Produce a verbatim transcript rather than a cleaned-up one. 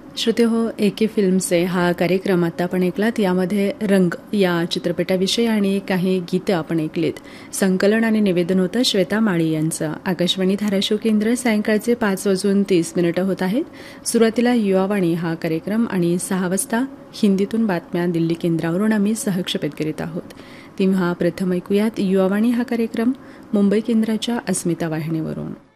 श्रोते हो, एके फिल्मचे हा कार्यक्रम आता आपण ऐकलात. यामध्ये रंग या चित्रपटाविषयी आणि काही गीतं आपण ऐकलीत. संकलन आणि निवेदन होतं श्वेता माळी यांचं. आकाशवाणी धाराशिव केंद्र सायंकाळचे पाच वाजून तीस मिनिटं होत आहेत. सुरुवातीला युवावाणी हा कार्यक्रम आणि सहा वाजता हिंदीतून बातम्या दिल्ली केंद्रावरून आम्ही सहक्षेपित करीत आहोत. तेव्हा प्रथम ऐकूयात युवावाणी हा कार्यक्रम मुंबई केंद्राच्या अस्मिता वाहिनीवरून.